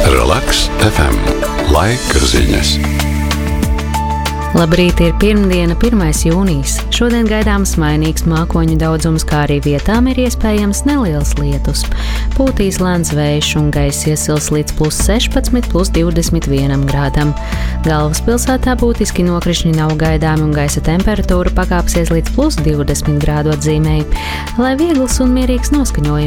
Relaks FM. Laika ziņas. Labrīt, ir pirmdiena, 1. jūnijas. Šodien gaidāms mainīgs mākoņu daudzums, kā arī vietām ir iespējams neliels lietus. Pūtīs lēns vējš un gaiss iesils līdz +16, +21 grādam. Galvaspilsētā būtiski nokrišņi nav gaidāmi un gaisa temperatūra pakāpsies līdz +20 grādu atzīmei. Lai viegls un mierīgs noskaņojums